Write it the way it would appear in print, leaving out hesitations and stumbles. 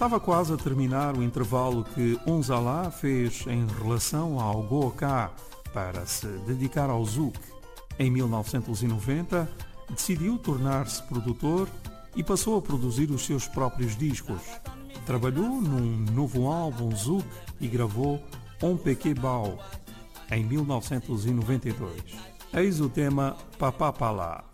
Estava quase a terminar o intervalo que Onzala fez em relação ao Go-Ka para se dedicar ao zouk. Em 1990, decidiu tornar-se produtor e passou a produzir os seus próprios discos. Trabalhou num novo álbum zouk e gravou On Peke Bao em 1992. Eis o tema Papapala.